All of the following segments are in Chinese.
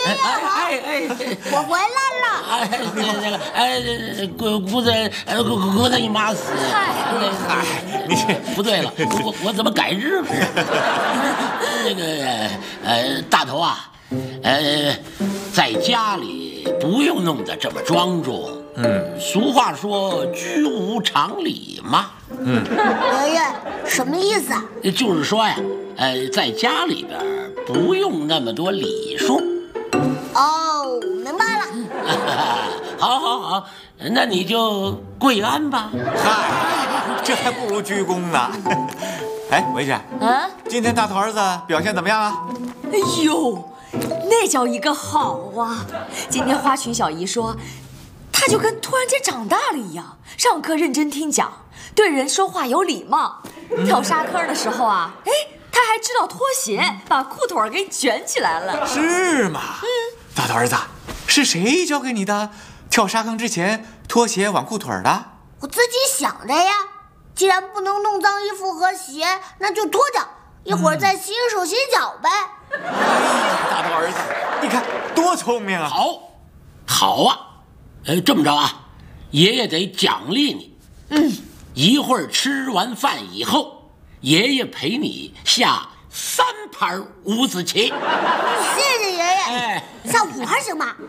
我回来了。 姑子，你妈死！你不对了，我怎么改日子？那个大头啊，在家里不用弄得这么庄重。俗话说居无常理嘛。 爷爷，什么意思啊？ 就是说呀，在家里边不用那么多礼数。 哦，明白了。 好，那你就跪安吧。 嗨，这还不如鞠躬呢。哎，维姐，今天大头儿子表现怎么样啊？ 哎呦，那叫一个好啊！今天花裙小姨说，他就跟突然间长大了一样，上课认真听讲，对人说话有礼貌。跳沙坑的时候啊，他还知道脱鞋，把裤腿给卷起来了。 是吗？大头儿子，是谁教给你的？跳沙坑之前脱鞋挽裤腿的？ 我自己想的呀。既然不能弄脏衣服和鞋，那就脱掉，一会儿再洗手洗脚呗。 大头儿子，你看多聪明啊！ 好啊，这么着啊，爷爷得奖励你。一会儿吃完饭以后，爷爷陪你下3盘五子棋。 谢谢爷爷。下5盘行吗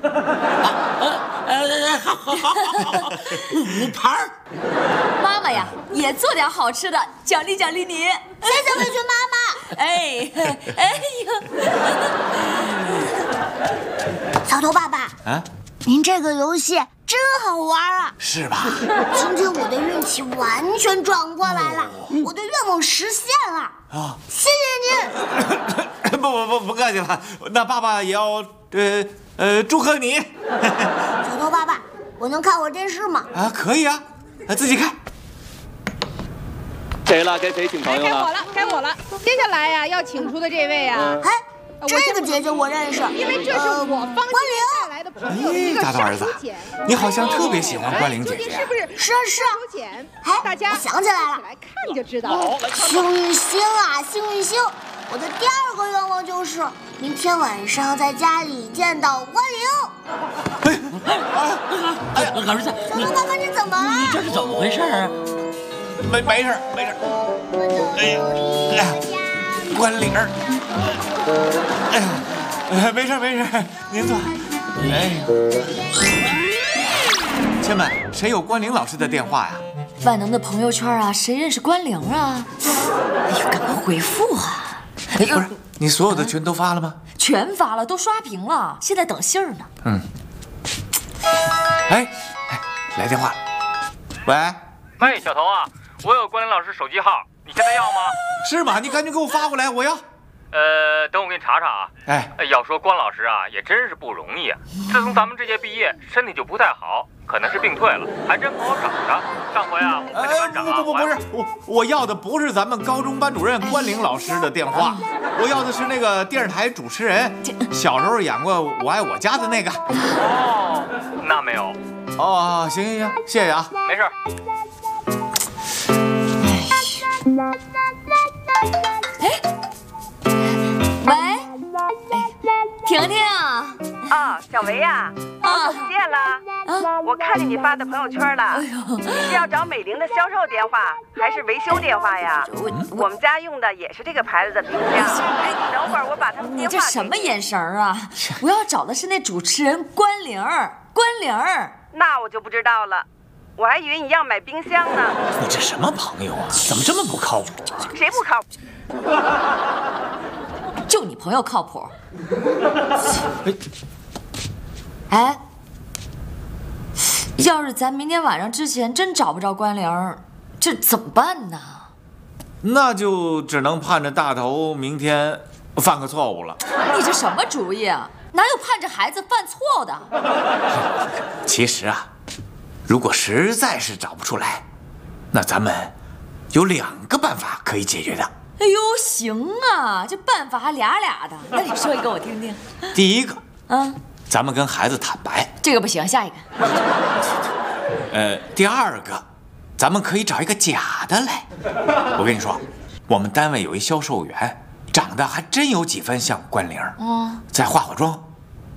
好，5盘。 妈妈呀，也做点好吃的，奖励奖励你。 谢谢委屈妈妈。 哎呀，小头爸爸您这个游戏真好玩啊！ 是吧？ 今天我的运气完全转过来了，我的愿望实现了啊！谢谢您。 不客气了，那爸爸也要祝贺你。 小头爸爸，我能看会儿电视吗？ 可以啊，自己看。 谁了？该谁请朋友了？ 该我了。接下来呀，要请出的这位啊， 这个姐姐我认识， 因为这是我方关凌带来的朋友。 大头儿子，你好像特别喜欢关凌姐姐。 是不是？ 是。 大家我想起来了， 来看就知道了。 幸运星啊，幸运星！我的第2个愿望就是明天晚上在家里见到关凌。 儿子， 小头爸爸，你怎么了？ 你这是怎么回事啊？ 没事。哎呀，关凌儿。没事，您坐。亲们，谁有关凌老师的电话呀？ 万能的朋友圈啊，谁认识关凌啊？哎呦，赶快回复啊！ 不是，你所有的群都发了吗？ 全发了，都刷屏了，现在等信儿呢。 来电话。 喂，小头啊，我有关凌老师手机号，你现在要吗？ 是吗？你赶紧给我发过来，我要。 等我给你查查啊。要说关老师啊，也真是不容易啊。自从咱们这届毕业，身体就不太好，可能是病退了，还真不好找着。上回啊，我跟班长啊， 不是，我要的不是咱们高中班主任关凌老师的电话，我要的是那个电视台主持人，小时候演过《我爱我家》的那个。 那没有。 行，谢谢啊。 没事。 喂，婷婷小维呀，好久不见了。我看见你发的朋友圈了。你是要找美菱的销售电话还是维修电话呀？我们家用的也是这个牌子的冰箱。等会儿我把他们电话。 你这什么眼神啊？我要找的是那主持人关凌儿。 那我就不知道了，我还以为你要买冰箱呢。 你这什么朋友啊？怎么这么不靠谱啊？ 谁不靠谱？ 就你朋友靠谱。要是咱明天晚上之前真找不着关凌，这怎么办呢？ 那就只能盼着大头明天犯个错误了。 你这什么主意啊？哪有盼着孩子犯错的？ 其实啊，如果实在是找不出来，那咱们有2个办法可以解决的。 哎呦，行啊，这办法还俩的，那你说一个我听听。 第一个，咱们跟孩子坦白， 这个不行，下一个。 第2个，咱们可以找一个假的来。我跟你说，我们单位有一销售员，长得还真有几分像关凌，再化化妆，